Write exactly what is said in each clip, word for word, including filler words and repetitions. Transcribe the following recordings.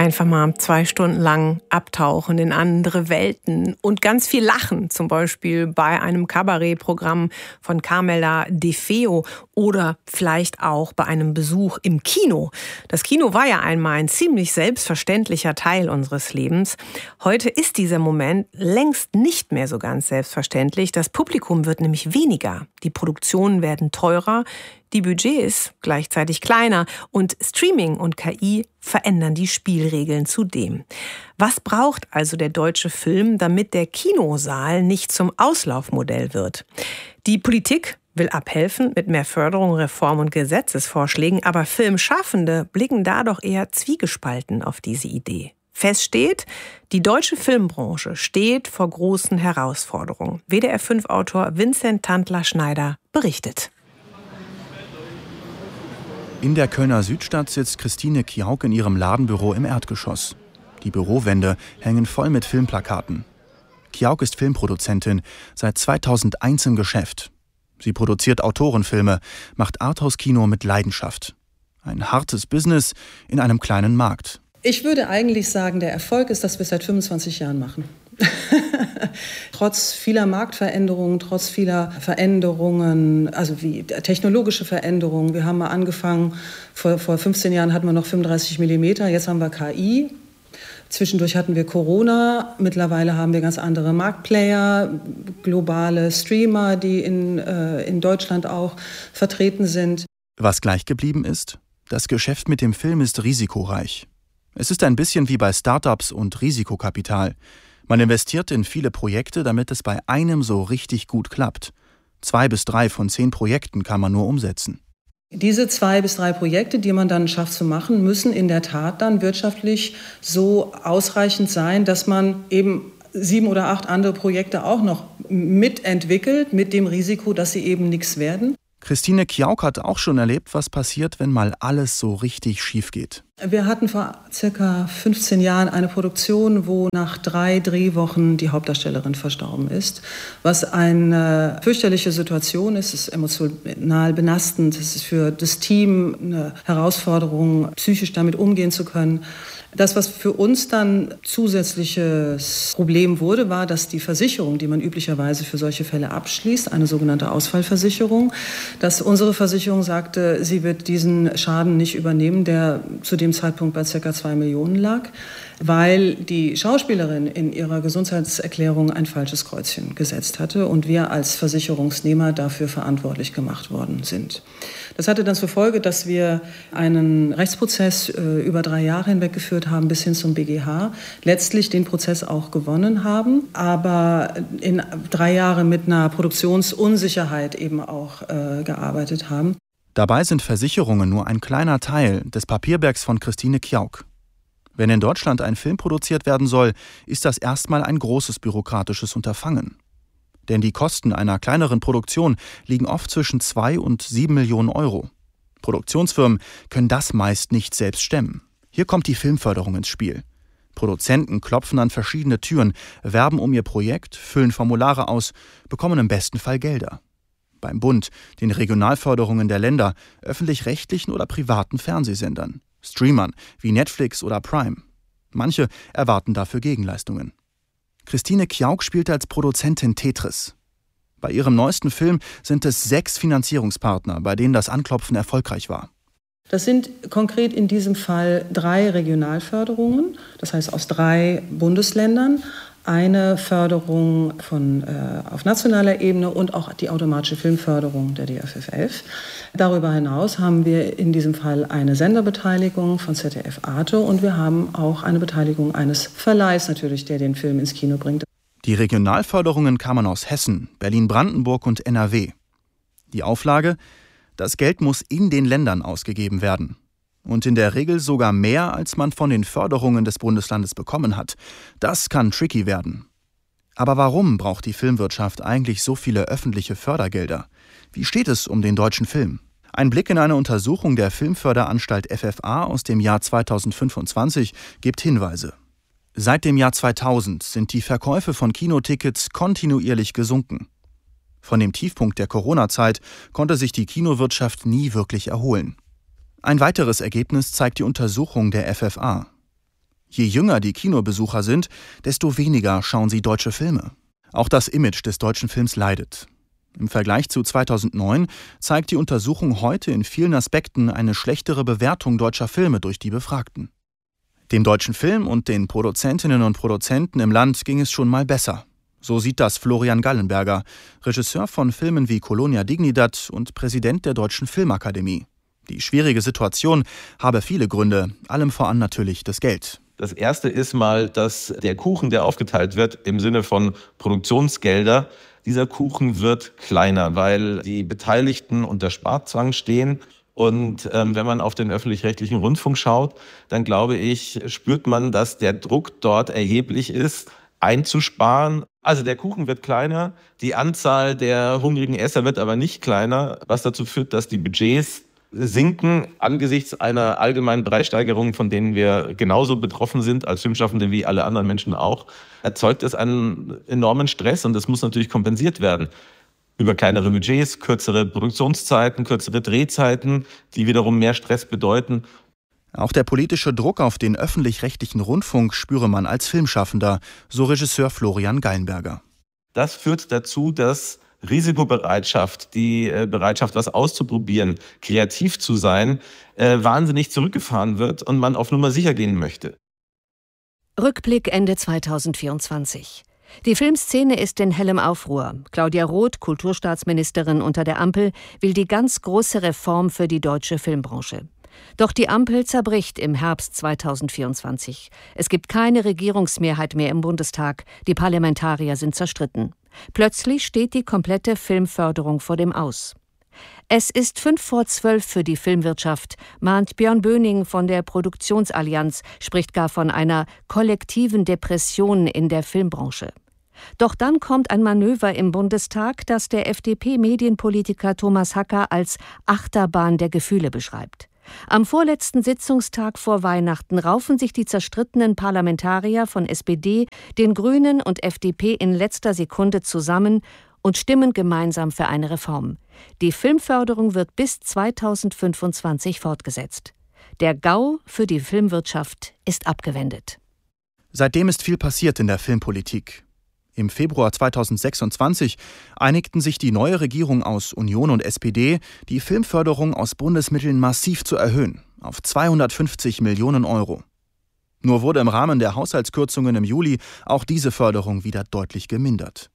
Einfach mal zwei Stunden lang abtauchen in andere Welten und ganz viel lachen, zum Beispiel bei einem Kabarettprogramm von Carmela De Feo oder vielleicht auch bei einem Besuch im Kino. Das Kino war ja einmal ein ziemlich selbstverständlicher Teil unseres Lebens. Heute ist dieser Moment längst nicht mehr so ganz selbstverständlich. Das Publikum wird nämlich weniger, die Produktionen werden teurer, die Budgets gleichzeitig kleiner und Streaming und K I verändern die Spielregeln zudem. Was braucht also der deutsche Film, damit der Kinosaal nicht zum Auslaufmodell wird? Die Politik will abhelfen mit mehr Förderung, Reform und Gesetzesvorschlägen, aber Filmschaffende blicken da doch eher zwiegespalten auf diese Idee. Fest steht, die deutsche Filmbranche steht vor großen Herausforderungen. W D R fünf Autor Vincent Tantler-Schneider berichtet. In der Kölner Südstadt sitzt Christine Kjauck in ihrem Ladenbüro im Erdgeschoss. Die Bürowände hängen voll mit Filmplakaten. Kjauck ist Filmproduzentin, seit zweitausendeins im Geschäft. Sie produziert Autorenfilme, macht Arthouse-Kino mit Leidenschaft. Ein hartes Business in einem kleinen Markt. Ich würde eigentlich sagen, der Erfolg ist, dass wir es seit fünfundzwanzig Jahren machen. Trotz vieler Marktveränderungen, trotz vieler Veränderungen, also wie technologische Veränderungen. Wir haben mal angefangen, vor, vor fünfzehn Jahren hatten wir noch fünfunddreißig Millimeter, jetzt haben wir K I. Zwischendurch hatten wir Corona, mittlerweile haben wir ganz andere Marktplayer, globale Streamer, die in, äh, in Deutschland auch vertreten sind. Was gleich geblieben ist? Das Geschäft mit dem Film ist risikoreich. Es ist ein bisschen wie bei Startups und Risikokapital. Man investiert in viele Projekte, damit es bei einem so richtig gut klappt. Zwei bis drei von zehn Projekten kann man nur umsetzen. Diese zwei bis drei Projekte, die man dann schafft zu machen, müssen in der Tat dann wirtschaftlich so ausreichend sein, dass man eben sieben oder acht andere Projekte auch noch mitentwickelt, mit dem Risiko, dass sie eben nichts werden. Christine Kjauck hat auch schon erlebt, was passiert, wenn mal alles so richtig schief geht. Wir hatten vor circa fünfzehn Jahren eine Produktion, wo nach drei Drehwochen die Hauptdarstellerin verstorben ist. Was eine fürchterliche Situation ist, es ist emotional belastend, es ist für das Team eine Herausforderung, psychisch damit umgehen zu können. Das, was für uns dann zusätzliches Problem wurde, war, dass die Versicherung, die man üblicherweise für solche Fälle abschließt, eine sogenannte Ausfallversicherung, dass unsere Versicherung sagte, sie wird diesen Schaden nicht übernehmen, der zu dem Zeitpunkt bei ca. zwei Millionen lag, weil die Schauspielerin in ihrer Gesundheitserklärung ein falsches Kreuzchen gesetzt hatte und wir als Versicherungsnehmer dafür verantwortlich gemacht worden sind. Das hatte dann zur Folge, dass wir einen Rechtsprozess äh, über drei Jahre hinweg geführt haben, bis hin zum B G H, letztlich den Prozess auch gewonnen haben, aber in drei Jahre mit einer Produktionsunsicherheit eben auch äh, gearbeitet haben. Dabei sind Versicherungen nur ein kleiner Teil des Papierbergs von Christine Kjauck. Wenn in Deutschland ein Film produziert werden soll, ist das erstmal ein großes bürokratisches Unterfangen. Denn die Kosten einer kleineren Produktion liegen oft zwischen zwei und sieben Millionen Euro. Produktionsfirmen können das meist nicht selbst stemmen. Hier kommt die Filmförderung ins Spiel. Produzenten klopfen an verschiedene Türen, werben um ihr Projekt, füllen Formulare aus, bekommen im besten Fall Gelder. Beim Bund, den Regionalförderungen der Länder, öffentlich-rechtlichen oder privaten Fernsehsendern, Streamern wie Netflix oder Prime. Manche erwarten dafür Gegenleistungen. Christine Kjauck spielt als Produzentin Tetris. Bei ihrem neuesten Film sind es sechs Finanzierungspartner, bei denen das Anklopfen erfolgreich war. Das sind konkret in diesem Fall drei Regionalförderungen, das heißt aus drei Bundesländern. Eine Förderung von, äh, auf nationaler Ebene und auch die automatische Filmförderung der D F F F. Darüber hinaus haben wir in diesem Fall eine Senderbeteiligung von Z D F Arte und wir haben auch eine Beteiligung eines Verleihs natürlich, der den Film ins Kino bringt. Die Regionalförderungen kamen aus Hessen, Berlin-Brandenburg und N R W. Die Auflage: Das Geld muss in den Ländern ausgegeben werden. Und in der Regel sogar mehr, als man von den Förderungen des Bundeslandes bekommen hat. Das kann tricky werden. Aber warum braucht die Filmwirtschaft eigentlich so viele öffentliche Fördergelder? Wie steht es um den deutschen Film? Ein Blick in eine Untersuchung der Filmförderanstalt F F A aus dem Jahr zweitausendfünfundzwanzig gibt Hinweise. Seit dem Jahr zweitausend sind die Verkäufe von Kinotickets kontinuierlich gesunken. Von dem Tiefpunkt der Corona-Zeit konnte sich die Kinowirtschaft nie wirklich erholen. Ein weiteres Ergebnis zeigt die Untersuchung der F F A. Je jünger die Kinobesucher sind, desto weniger schauen sie deutsche Filme. Auch das Image des deutschen Films leidet. Im Vergleich zu zweitausendneun zeigt die Untersuchung heute in vielen Aspekten eine schlechtere Bewertung deutscher Filme durch die Befragten. Dem deutschen Film und den Produzentinnen und Produzenten im Land ging es schon mal besser. So sieht das Florian Gallenberger, Regisseur von Filmen wie Colonia Dignidad und Präsident der Deutschen Filmakademie. Die schwierige Situation habe viele Gründe, allem voran natürlich das Geld. Das erste ist mal, dass der Kuchen, der aufgeteilt wird im Sinne von Produktionsgelder, dieser Kuchen wird kleiner, weil die Beteiligten unter Sparzwang stehen. Und ähm, wenn man auf den öffentlich-rechtlichen Rundfunk schaut, dann glaube ich, spürt man, dass der Druck dort erheblich ist, einzusparen. Also der Kuchen wird kleiner, die Anzahl der hungrigen Esser wird aber nicht kleiner, was dazu führt, dass die Budgets sinken angesichts einer allgemeinen Preissteigerung, von denen wir genauso betroffen sind als Filmschaffende wie alle anderen Menschen auch, erzeugt es einen enormen Stress und das muss natürlich kompensiert werden. Über kleinere Budgets, kürzere Produktionszeiten, kürzere Drehzeiten, die wiederum mehr Stress bedeuten. Auch der politische Druck auf den öffentlich-rechtlichen Rundfunk spüre man als Filmschaffender, so Regisseur Florian Gallenberger. Das führt dazu, dass Risikobereitschaft, die äh, Bereitschaft, was auszuprobieren, kreativ zu sein, äh, wahnsinnig zurückgefahren wird und man auf Nummer sicher gehen möchte. Rückblick Ende zweitausendvierundzwanzig. Die Filmszene ist in hellem Aufruhr. Claudia Roth, Kulturstaatsministerin unter der Ampel, will die ganz große Reform für die deutsche Filmbranche. Doch die Ampel zerbricht im Herbst zweitausendvierundzwanzig. Es gibt keine Regierungsmehrheit mehr im Bundestag. Die Parlamentarier sind zerstritten. Plötzlich steht die komplette Filmförderung vor dem Aus. Es ist fünf vor zwölf für die Filmwirtschaft, mahnt Björn Böning von der Produktionsallianz, spricht gar von einer kollektiven Depression in der Filmbranche. Doch dann kommt ein Manöver im Bundestag, das der F D P-Medienpolitiker Thomas Hacker als Achterbahn der Gefühle beschreibt. Am vorletzten Sitzungstag vor Weihnachten raufen sich die zerstrittenen Parlamentarier von S P D, den Grünen und F D P in letzter Sekunde zusammen und stimmen gemeinsam für eine Reform. Die Filmförderung wird bis zweitausendfünfundzwanzig fortgesetzt. Der GAU für die Filmwirtschaft ist abgewendet. Seitdem ist viel passiert in der Filmpolitik. Im Februar zweitausendsechsundzwanzig einigten sich die neue Regierung aus Union und S P D, die Filmförderung aus Bundesmitteln massiv zu erhöhen, auf zweihundertfünfzig Millionen Euro. Nur wurde im Rahmen der Haushaltskürzungen im Juli auch diese Förderung wieder deutlich gemindert.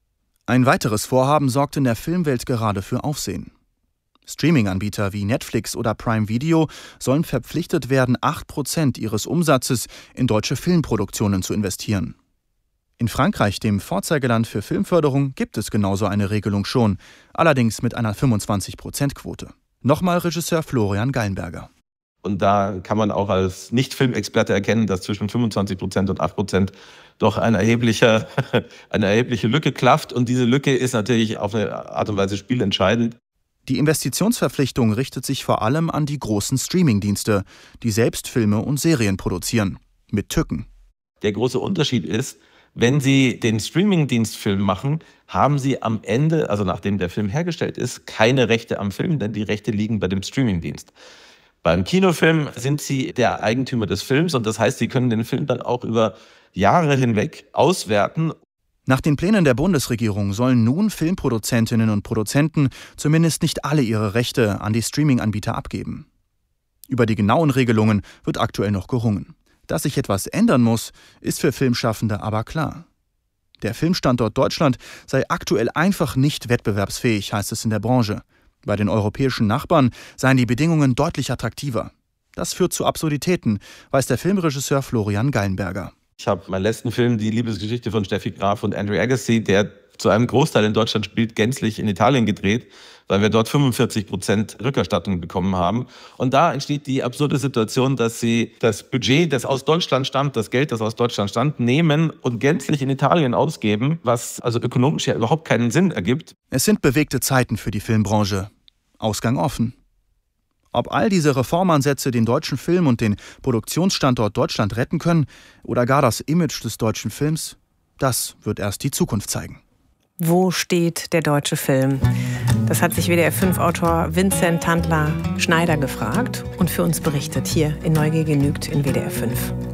Ein weiteres Vorhaben sorgt in der Filmwelt gerade für Aufsehen. Streaming-Anbieter wie Netflix oder Prime Video sollen verpflichtet werden, acht Prozent ihres Umsatzes in deutsche Filmproduktionen zu investieren. In Frankreich, dem Vorzeigeland für Filmförderung, gibt es genauso eine Regelung schon, allerdings mit einer fünfundzwanzig Prozent Quote. Nochmal Regisseur Florian Gallenberger. Und da kann man auch als Nicht-Filmexperte erkennen, dass zwischen fünfundzwanzig Prozent und acht Prozent doch eine erhebliche, eine erhebliche Lücke klafft. Und diese Lücke ist natürlich auf eine Art und Weise spielentscheidend. Die Investitionsverpflichtung richtet sich vor allem an die großen Streamingdienste, die selbst Filme und Serien produzieren. Mit Tücken. Der große Unterschied ist, wenn Sie den Streamingdienstfilm machen, haben Sie am Ende, also nachdem der Film hergestellt ist, keine Rechte am Film, denn die Rechte liegen bei dem Streamingdienst. Beim Kinofilm sind Sie der Eigentümer des Films und das heißt, Sie können den Film dann auch über Jahre hinweg auswerten. Nach den Plänen der Bundesregierung sollen nun Filmproduzentinnen und Produzenten zumindest nicht alle ihre Rechte an die Streaminganbieter abgeben. Über die genauen Regelungen wird aktuell noch gerungen. Dass sich etwas ändern muss, ist für Filmschaffende aber klar. Der Filmstandort Deutschland sei aktuell einfach nicht wettbewerbsfähig, heißt es in der Branche. Bei den europäischen Nachbarn seien die Bedingungen deutlich attraktiver. Das führt zu Absurditäten, weiß der Filmregisseur Florian Gallenberger. Ich habe meinen letzten Film, die Liebesgeschichte von Steffi Graf und Andrew Agassi, der zu einem Großteil in Deutschland spielt, gänzlich in Italien gedreht, weil wir dort fünfundvierzig Prozent Rückerstattung bekommen haben. Und da entsteht die absurde Situation, dass sie das Budget, das aus Deutschland stammt, das Geld, das aus Deutschland stammt, nehmen und gänzlich in Italien ausgeben, was also ökonomisch ja überhaupt keinen Sinn ergibt. Es sind bewegte Zeiten für die Filmbranche. Ausgang offen. Ob all diese Reformansätze den deutschen Film und den Produktionsstandort Deutschland retten können oder gar das Image des deutschen Films, das wird erst die Zukunft zeigen. Wo steht der deutsche Film? Das hat sich W D R fünf Autor Vincent Tandler-Schneider gefragt und für uns berichtet hier in Neugier genügt in W D R fünf.